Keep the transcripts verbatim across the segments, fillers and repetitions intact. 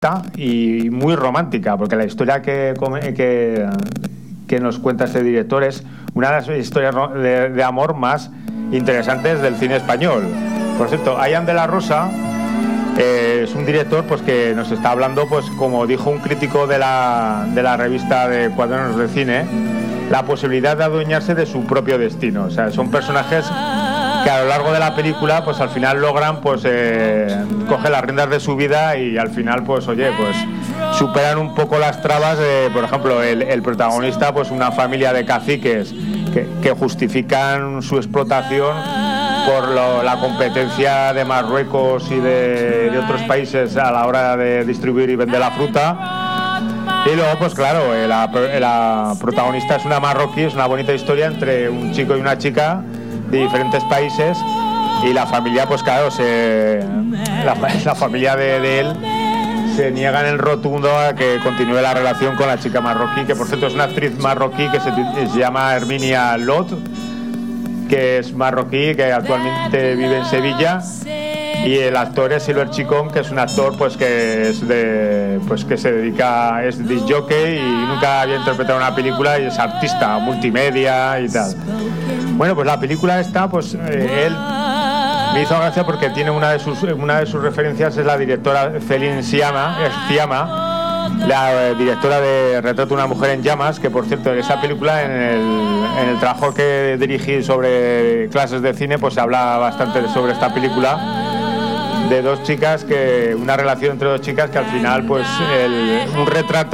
y muy romántica, porque la historia que, que, que nos cuenta este director es una de las historias de, de amor más interesantes del cine español. Por cierto, Ian de la Rosa eh, es un director pues que nos está hablando, pues como dijo un crítico de la, de la revista de Cuadernos de Cine, la posibilidad de adueñarse de su propio destino. O sea, son personajes que a lo largo de la película pues al final logran pues eh, coger las riendas de su vida y al final pues oye pues superan un poco las trabas de, por ejemplo, el, el protagonista, pues una familia de caciques que, que justifican su explotación por lo, la competencia de Marruecos y de, de otros países a la hora de distribuir y vender la fruta. Y luego, pues claro, la, la protagonista es una marroquí, es una bonita historia entre un chico y una chica de diferentes países, y la familia, pues claro, se, la, la familia de, de él se niega en el rotundo a que continúe la relación con la chica marroquí, que por cierto es una actriz marroquí que se, se llama Herminia Lot, que es marroquí, que actualmente vive en Sevilla. Y el actor es Silver Chicón, que es un actor pues que es de pues que se dedica, es disc jockey y nunca había interpretado una película y es artista multimedia y tal. Bueno, pues la película esta, pues eh, él me hizo gracia porque tiene una de sus una de sus referencias es la directora Céline Sciamma, Sciamma, la eh, directora de Retrato de una mujer en llamas, que por cierto en esa película, en el, en el trabajo que dirigí sobre clases de cine, pues se habla bastante sobre esta película, de dos chicas, que una relación entre dos chicas que al final pues el, un retrato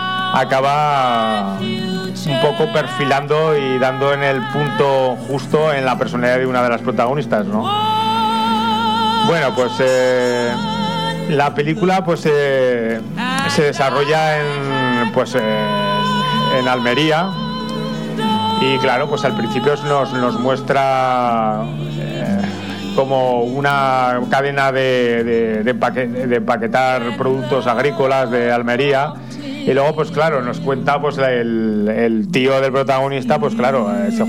acaba un poco perfilando y dando en el punto justo en la personalidad de una de las protagonistas, ¿no? Bueno, pues eh, la película pues eh, se desarrolla en pues eh, en Almería, y claro, pues al principio nos, nos muestra eh, como una cadena de, de, de, empaque, de empaquetar productos agrícolas de Almería, y luego pues claro nos cuenta pues el, el tío del protagonista, pues claro eh, se,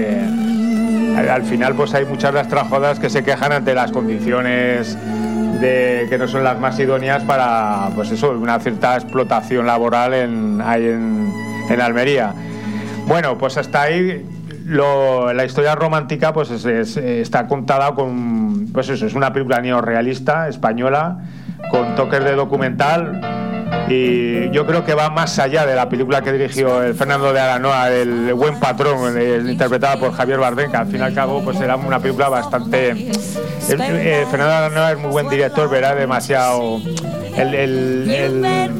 eh, al final pues hay muchas de las trabajadoras que se quejan ante las condiciones de que no son las más idóneas para pues eso, una cierta explotación laboral en, ahí en, en Almería. Bueno, pues hasta ahí Lo, la historia romántica pues es, es, está contada con, pues eso, es una película neorrealista española con toques de documental, y yo creo que va más allá de la película que dirigió el Fernando de Aranoa, El Buen Patrón, el, interpretada por Javier Bardem, que al fin y al cabo pues era una película bastante el, eh, Fernando de Aranoa es muy buen director, verá demasiado el, el, el,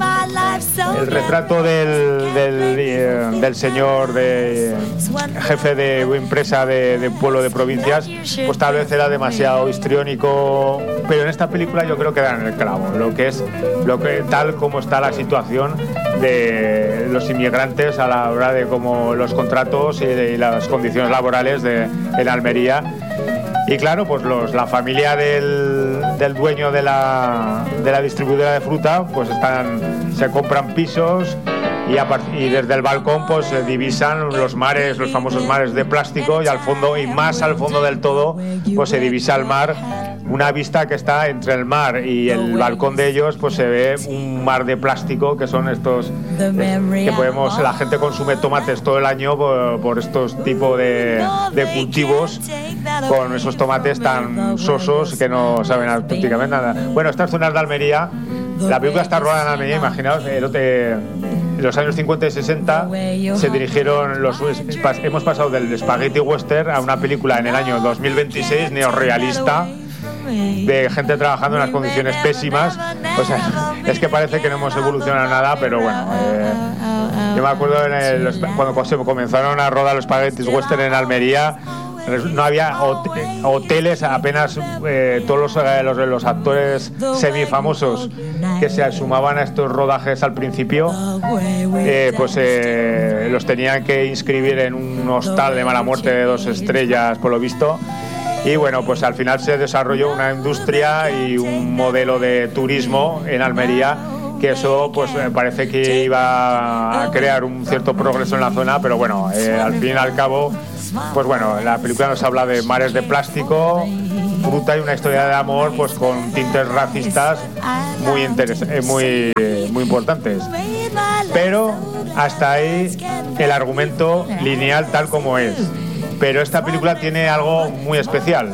el retrato del, del, eh, del señor de jefe de empresa de, de pueblo de provincias, pues tal vez era demasiado histriónico, pero en esta película yo creo que da en el clavo lo que es lo que tal como está la situación de los inmigrantes a la hora de cómo los contratos y, de, y las condiciones laborales de, en Almería. Y claro, pues los, la familia del, del dueño de la, de la distribuidora de fruta, pues están, se compran pisos y, a, y desde el balcón pues se divisan los mares, los famosos mares de plástico, y al fondo, y más al fondo del todo, pues se divisa el mar, una vista que está entre el mar y el balcón de ellos, pues se ve un mar de plástico, que son estos eh, que podemos, la gente consume tomates todo el año por, por estos tipos de, de cultivos, con esos tomates tan sosos que no saben prácticamente nada. Bueno, estas zonas de Almería, la película está rodada en Almería, imaginaos, eh, en los años cincuenta y sesenta se dirigieron los, hemos pasado del spaghetti western a una película en el año dos mil veintiséis neorrealista, de gente trabajando en unas condiciones pésimas. O sea, es que parece que no hemos evolucionado nada, pero bueno, eh, yo me acuerdo en el, cuando se comenzaron a rodar los spaghettis western en Almería, no había hoteles, apenas eh, todos los, los, los actores semifamosos que se sumaban a estos rodajes al principio, eh, pues eh, los tenían que inscribir en un hostal de mala muerte de dos estrellas, por lo visto. Y bueno, pues al final se desarrolló una industria y un modelo de turismo en Almería, que eso pues parece que iba a crear un cierto progreso en la zona, pero bueno, eh, al fin y al cabo, pues bueno, la película nos habla de mares de plástico, fruta y una historia de amor pues con tintes racistas muy interes- eh, muy, muy importantes. Pero hasta ahí el argumento lineal tal como es. Pero esta película tiene algo muy especial.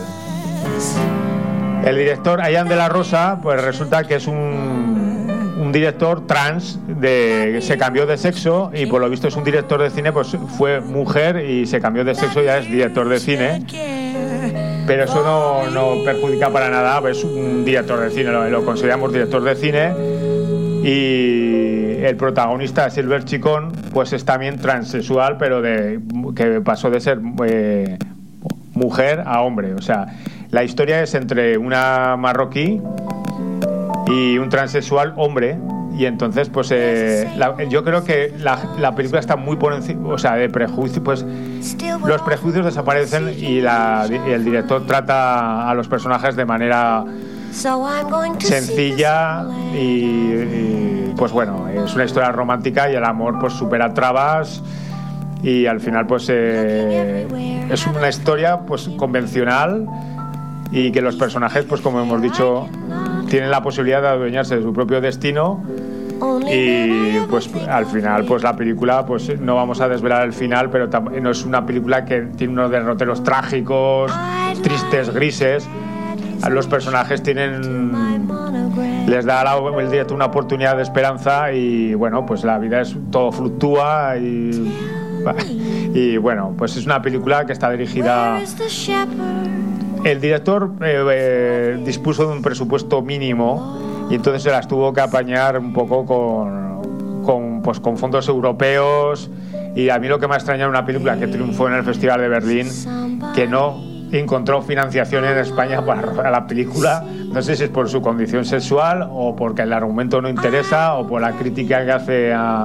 El director Ayán de la Rosa, pues resulta que es un, un director trans, de, se cambió de sexo y por lo visto es un director de cine, pues fue mujer y se cambió de sexo y ya es director de cine. Pero eso no, no perjudica para nada, es un director de cine, lo, lo consideramos director de cine. Y el protagonista, Silver Chicón, pues es también transexual, pero de, que pasó de ser eh, mujer a hombre. O sea, la historia es entre una marroquí y un transexual hombre. Y entonces, pues eh, la, yo creo que la, la película está muy por encima, o sea, de prejuicios, pues los prejuicios desaparecen y, la, y el director trata a los personajes de manera sencilla y, y pues bueno, es una historia romántica y el amor pues supera trabas y al final pues eh, es una historia pues convencional y que los personajes pues como hemos dicho tienen la posibilidad de adueñarse de su propio destino y pues al final pues la película pues no vamos a desvelar el final, pero tam- no es una película que tiene unos derroteros trágicos, tristes, grises. Los personajes tienen les da la, el directo una oportunidad de esperanza y bueno, pues la vida es todo fluctúa y, y bueno, pues es una película que está dirigida. El director eh, eh, dispuso de un presupuesto mínimo y entonces se las tuvo que apañar un poco con, con, pues, con fondos europeos y a mí lo que me ha extrañado en una película que triunfó en el Festival de Berlín que no encontró financiación en España para la película, no sé si es por su condición sexual o porque el argumento no interesa o por la crítica que hace a,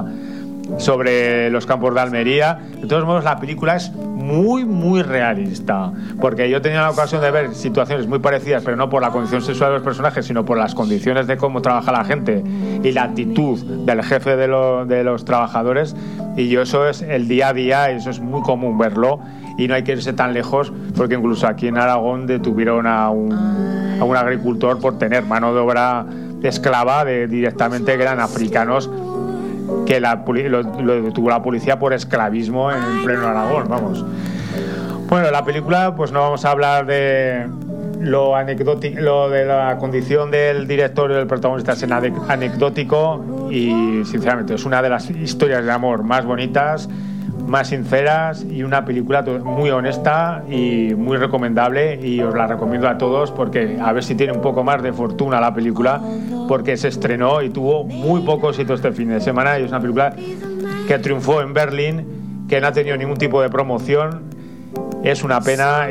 sobre los campos de Almería. De todos modos la película es muy muy realista porque yo tenía la ocasión de ver situaciones muy parecidas, pero no por la condición sexual de los personajes sino por las condiciones de cómo trabaja la gente y la actitud del jefe de, lo, de los trabajadores y yo eso es el día a día, eso es muy común verlo y no hay que irse tan lejos porque incluso aquí en Aragón detuvieron a un, a un agricultor por tener mano de obra esclava de, directamente que eran africanos que la, lo, lo detuvo la policía por esclavismo en pleno Aragón, vamos. Bueno, la película, pues no vamos a hablar de lo anecdótico, lo de la condición del director y del protagonista es anecdótico y sinceramente es una de las historias de amor más bonitas, más sinceras y una película muy honesta y muy recomendable y os la recomiendo a todos porque a ver si tiene un poco más de fortuna la película porque se estrenó y tuvo muy pocos hitos este fin de semana y es una película que triunfó en Berlín, que no ha tenido ningún tipo de promoción. Es una pena y,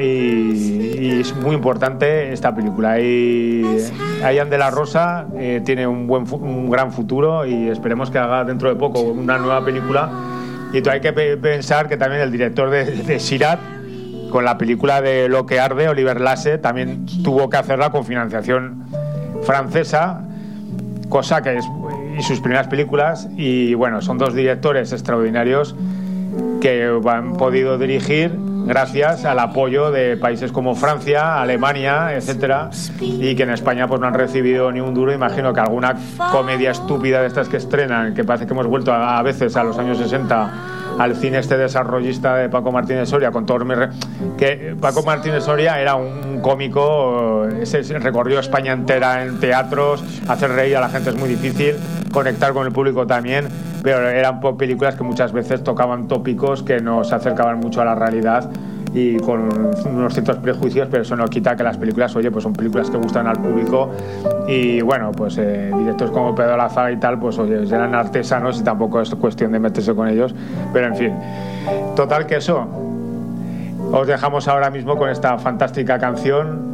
y es muy importante esta película y Ayán de la Rosa eh, tiene un, buen, un gran futuro y esperemos que haga dentro de poco una nueva película. Y hay que pensar que también el director de, de Sirat, con la película de Lo que arde, Oliver Lasse, también tuvo que hacerla con financiación francesa, cosa que es y sus primeras películas. Y bueno, son dos directores extraordinarios que han podido dirigir gracias al apoyo de países como Francia, Alemania, etcétera, y que en España pues no han recibido ni un duro. Imagino que alguna comedia estúpida de estas que estrenan, que parece que hemos vuelto a, a veces a los años sesenta al cine este desarrollista de Paco Martínez Soria, con todos mis re... que Paco Martínez Soria era un cómico, ese recorrió España entera en teatros, hacer reír a la gente es muy difícil, conectar con el público también, pero eran películas que muchas veces tocaban tópicos que nos acercaban mucho a la realidad y con unos ciertos prejuicios, pero eso no quita que las películas, oye, pues son películas que gustan al público y bueno, pues eh, directores como Pedro Lazaga y tal, pues oye, eran artesanos y tampoco es cuestión de meterse con ellos, pero en fin, total que eso, os dejamos ahora mismo con esta fantástica canción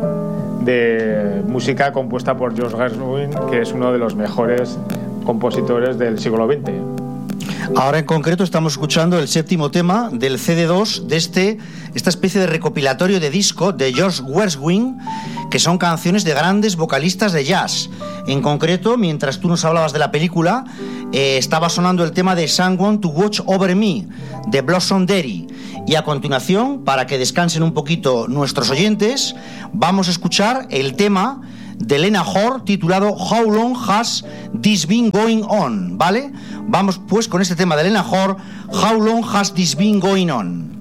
de música compuesta por George Gershwin, que es uno de los mejores compositores del siglo veinte. Ahora en concreto estamos escuchando el séptimo tema del C D dos de este, esta especie de recopilatorio de disco de George Gershwin, que son canciones de grandes vocalistas de jazz. En concreto, mientras tú nos hablabas de la película, eh, estaba sonando el tema de Someone to Watch Over Me, de Blossom Derry. Y a continuación, para que descansen un poquito nuestros oyentes, vamos a escuchar el tema de Lena Horne titulado How Long Has This Been Going On, ¿vale? Vamos pues con este tema de Lena Horne, How Long Has This Been Going On.